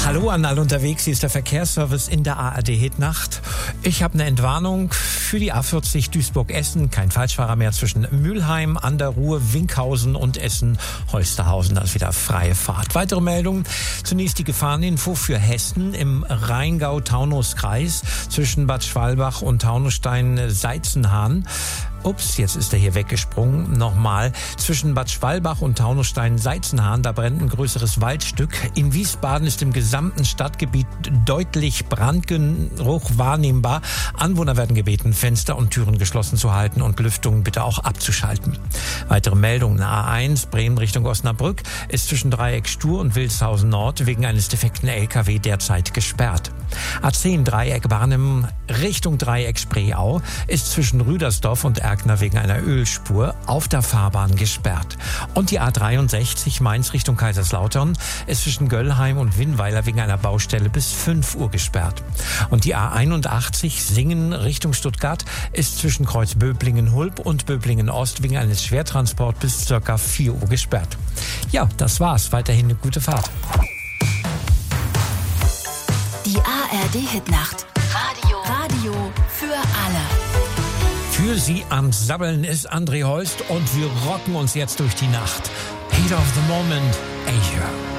Hallo an alle unterwegs, hier ist der Verkehrsservice in der ARD-Hitnacht. Ich habe eine Entwarnung für die A40 Duisburg-Essen. Kein Falschfahrer mehr zwischen Mülheim, an der Ruhr, Winkhausen und Essen-Holsterhausen. Da ist wieder freie Fahrt. Weitere Meldungen. Zunächst die Gefahreninfo für Hessen im Rheingau-Taunus-Kreis zwischen Bad Schwalbach und Taunusstein-Seizenhahn. Ups, jetzt ist er hier weggesprungen. Nochmal. Zwischen Bad Schwalbach und Taunusstein-Seizenhahn, da brennt ein größeres Waldstück. In Wiesbaden ist im gesamten Stadtgebiet deutlich Brandgeruch wahrnehmbar. Anwohner werden gebeten, Fenster und Türen geschlossen zu halten und Lüftungen bitte auch abzuschalten. Weitere Meldungen. A1 Bremen Richtung Osnabrück ist zwischen Dreieck Stur und Wildshausen Nord wegen eines defekten LKW derzeit gesperrt. A10 Dreieck Barnim Richtung Dreieck Spreeau ist zwischen Rüdersdorf und Erkner wegen einer Ölspur auf der Fahrbahn gesperrt. Und die A63 Mainz Richtung Kaiserslautern ist zwischen Göllheim und Winnweiler wegen einer Baustelle bis 5 Uhr gesperrt. Und die A81 Singen Richtung Stuttgart ist zwischen Kreuz Böblingen-Hulb und Böblingen-Ost wegen eines Schwertransports bis ca. 4 Uhr gesperrt. Ja, das war's. Weiterhin eine gute Fahrt. Die ARD-Hitnacht. Radio für alle. Für Sie am Sabbeln ist André Holst und wir rocken uns jetzt durch die Nacht. Heat of the Moment, Asia.